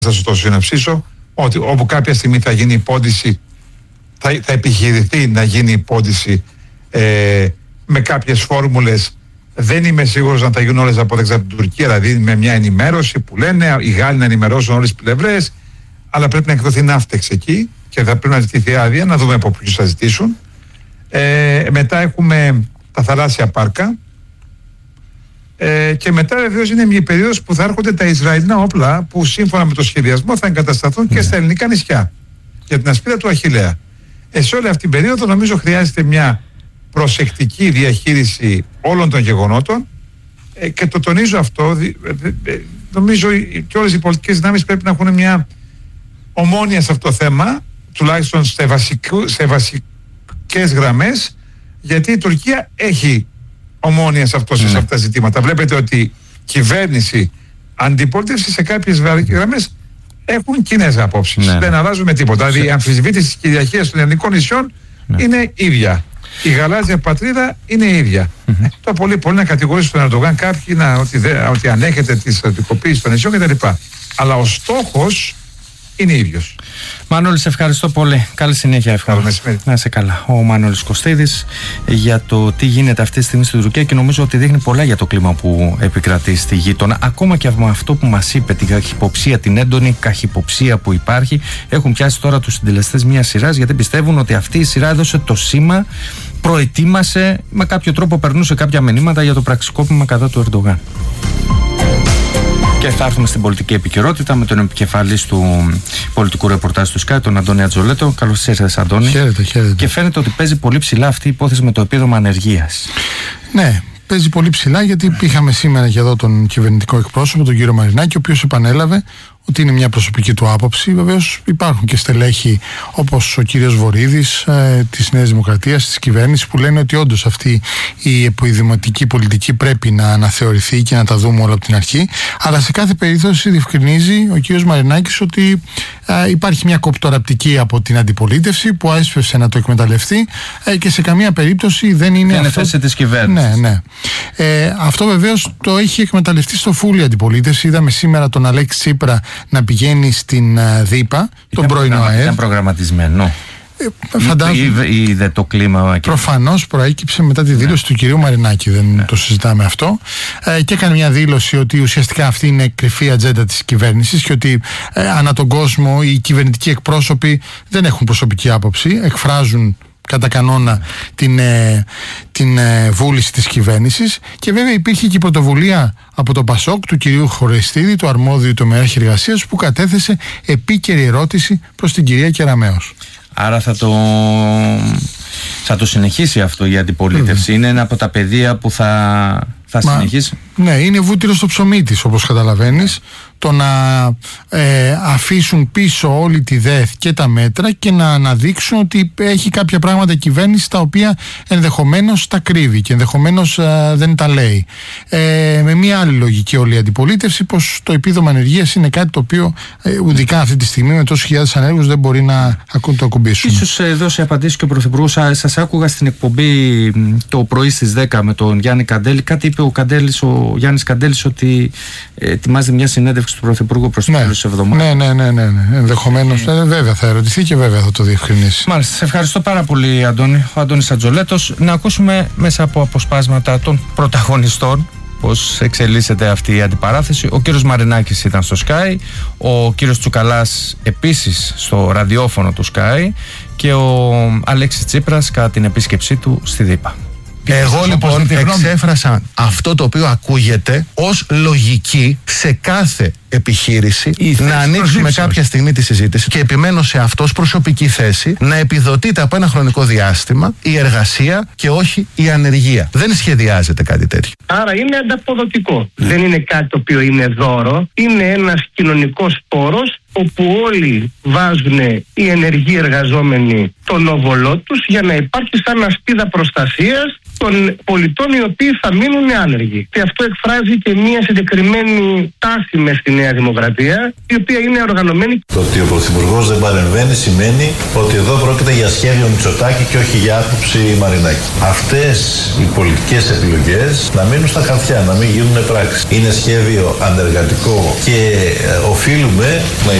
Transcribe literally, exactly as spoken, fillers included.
θα σου το συναψίσω, ότι όπου κάποια στιγμή θα γίνει υπόντιση, θα, θα επιχειρηθεί να γίνει υπόντιση ε, με κάποιες φόρμουλες. Δεν είμαι σίγουρος αν θα γίνουν όλες αποδέξεις από την Τουρκία, δηλαδή με μια ενημέρωση που λένε οι Γάλλοι να ενημερώσουν όλες τις πλευρές, αλλά πρέπει να εκδοθεί ναύτεξ εκεί και θα πρέπει να ζητηθεί άδεια, να δούμε από ποιους θα ζητήσουν. Ε, μετά έχουμε τα θαλάσσια πάρκα. Ε, και μετά βεβαίως είναι μια περίοδος που θα έρχονται τα Ισραηλινά όπλα που σύμφωνα με το σχεδιασμό θα εγκατασταθούν και στα ελληνικά νησιά για την ασπίδα του Αχιλλέα. Ε, σε όλη αυτή την περίοδο νομίζω χρειάζεται μια προσεκτική διαχείριση όλων των γεγονότων ε, και το τονίζω αυτό, δι, ε, ε, νομίζω και όλες οι πολιτικές δυνάμεις πρέπει να έχουν μια ομόνοια σε αυτό το θέμα, τουλάχιστον σε, βασικού, σε βασικές γραμμές, γιατί η Τουρκία έχει ομόνοια σε, αυτό, mm. σε αυτά τα ζητήματα. Βλέπετε ότι κυβέρνηση, αντιπολίτευση σε κάποιες γραμμές έχουν κοινές απόψεις. Ναι, δεν αλλάζουν με τίποτα. Δηλαδή η αμφισβήτηση της κυριαρχίας των ελληνικών νησιών ναι. είναι ίδια. Η γαλάζια πατρίδα είναι ίδια. Mm-hmm. Το πολύ πολύ να κατηγορήσουν τον Ερντογάν κάποιοι να, ότι, δε, ότι ανέχεται τη στρατιωτικοποίηση των νησιών κτλ. Αλλά ο στόχος είναι ίδιος. Μανώλη, σε ευχαριστώ πολύ. Καλή συνέχεια, ευχαριστώ. Να είσαι καλά. Ο Μανώλης Κωστίδης για το τι γίνεται αυτή τη στιγμή στην Τουρκία και νομίζω ότι δείχνει πολλά για το κλίμα που επικρατεί στη γείτονα. Ακόμα και από αυτό που μας είπε, την καχυποψία, την έντονη καχυποψία που υπάρχει, έχουν πιάσει τώρα τους συντελεστές μια σειρά γιατί πιστεύουν ότι αυτή η σειρά έδωσε το σήμα, προετοίμασε, με κάποιο τρόπο περνούσε κάποια μηνύματα για το πραξικόπημα κατά του Ερντογάν. Και θα έρθουμε στην πολιτική επικαιρότητα με τον επικεφαλής του πολιτικού ρεπορτάζ του Sky, τον Αντώνη Ατζολέτο. Καλώς ήρθατε, Αντώνη. Χαίρετε, χαίρετε. Και φαίνεται ότι παίζει πολύ ψηλά αυτή η υπόθεση με το επίδομα ανεργίας. Ναι, παίζει πολύ ψηλά γιατί είχαμε σήμερα και εδώ τον κυβερνητικό εκπρόσωπο, τον κύριο Μαρινάκη, ο οποίος επανέλαβε ότι είναι μια προσωπική του άποψη. Βεβαίως υπάρχουν και στελέχοι όπως ο κύριος Βορίδης ε, της Νέας Δημοκρατίας, της κυβέρνησης, που λένε ότι όντως αυτή η επιδημοτική πολιτική πρέπει να αναθεωρηθεί και να τα δούμε όλα από την αρχή. Αλλά σε κάθε περίπτωση διευκρινίζει ο κύριος Μαρινάκης ότι ε, υπάρχει μια κοπτοραπτική από την αντιπολίτευση που έσπευσε να το εκμεταλλευτεί ε, και σε καμία περίπτωση δεν είναι. Είναι αυτό... θέση της κυβέρνησης. Ναι, ναι. Ε, αυτό βεβαίως το έχει εκμεταλλευτεί στο φούλη αντιπολίτευση. Είδαμε σήμερα τον Αλέξη Τσίπρα να πηγαίνει στην uh, ΔΥΠΑ, τον πρώην ΑΕΔ. Ήταν προγραμματισμένο. Ε, φαντάζομαι. Είδε το κλίμα. Και... Προφανώς προέκυψε μετά τη δήλωση ναι. του κυρίου Μαρινάκη. Δεν ναι. το συζητάμε αυτό. Ε, και έκανε μια δήλωση ότι ουσιαστικά αυτή είναι κρυφή ατζέντα της κυβέρνησης και ότι ε, ανά τον κόσμο οι κυβερνητικοί εκπρόσωποι δεν έχουν προσωπική άποψη. Εκφράζουν κατά κανόνα την, ε, την ε, βούληση της κυβέρνησης. Και βέβαια υπήρχε και η πρωτοβουλία από το ΠΑΣΟΚ του κυρίου Χορεστίδη, του αρμόδιου τομεάρχη εργασίας, που κατέθεσε επίκαιρη ερώτηση προς την κυρία Κεραμέως. Άρα θα το, θα το συνεχίσει αυτό η αντιπολίτευση. Mm. Είναι ένα από τα πεδία που θα, θα Μα, συνεχίσει. Ναι, είναι βούτυρο στο ψωμί της, όπως καταλαβαίνεις. Το να ε, αφήσουν πίσω όλη τη ΔΕΘ και τα μέτρα και να αναδείξουν ότι έχει κάποια πράγματα η κυβέρνηση τα οποία ενδεχομένως τα κρύβει και ενδεχομένως ε, δεν τα λέει. Ε, με μια άλλη λογική όλη η αντιπολίτευση, πως το επίδομα ανεργίας είναι κάτι το οποίο ε, ουδικά αυτή τη στιγμή με τόσους χιλιάδες ανέργους δεν μπορεί να το ακουμπήσουν. Ίσως ε, δώσει απαντήσει και ο Πρωθυπουργός. Σας άκουγα στην εκπομπή το πρωί στις δέκα με τον Γιάννη Καντέλη. Κάτι είπε ο, Καντέλης, ο Γιάννης Καντέλης ότι ε, ετοιμάζεται μια συνέντευξη του Πρωθυπουργού προς το τέλος της εβδομάδας. Ναι, ναι, ναι, ναι, ναι. Ενδεχομένως. Ναι. Ε, βέβαια θα ερωτηθεί και βέβαια θα το διευκρινίσει. Μάλιστα. Σε ευχαριστώ πάρα πολύ, Αντώνη. Ο Αντώνης Ατζολέτος. Να ακούσουμε μέσα από αποσπάσματα των πρωταγωνιστών πώς εξελίσσεται αυτή η αντιπαράθεση. Ο κύριος Μαρινάκης ήταν στο Sky, ο κύριος Τσουκαλάς επίσης στο ραδιόφωνο του Sky και ο Αλέξης Τσίπρας κατά την επίσκεψή του στη ΔΥΠΑ. Εγώ λοιπόν εξέφρασα αυτό το οποίο ακούγεται ως λογική σε κάθε επιχείρηση να ανοίξουμε κάποια στιγμή τη συζήτηση και επιμένω σε αυτό ως προσωπική θέση να επιδοτείται από ένα χρονικό διάστημα η εργασία και όχι η ανεργία. Δεν σχεδιάζεται κάτι τέτοιο. Άρα είναι ανταποδοτικό. Mm. Δεν είναι κάτι το οποίο είναι δώρο. Είναι ένας κοινωνικός πόρος όπου όλοι βάζουν οι ενεργοί εργαζόμενοι τον όβολό τους για να υπάρχει σαν ασπίδα προστασίας των πολιτών οι οποίοι θα μείνουν άνεργοι. Και αυτό εκφράζει και μια συγκεκριμένη τάση μες στην Νέα Δημοκρατία, η οποία είναι οργανωμένη. Το ότι ο Πρωθυπουργός δεν παρεμβαίνει σημαίνει ότι εδώ πρόκειται για σχέδιο Μητσοτάκη και όχι για άποψη Μαρινάκη. Αυτές οι πολιτικές επιλογές να μείνουν στα χαρτιά, να μην γίνουν πράξη. Είναι σχέδιο αντεργατικό και οφείλουμε να